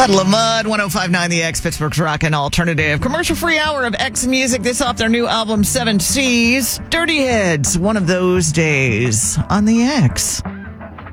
Puddle of Mud, 105.9 The X, Pittsburgh's rockin' alternative. Commercial-free hour of X music. This off their new album, 7 Seas. Dirty Heads, one of those days on The X.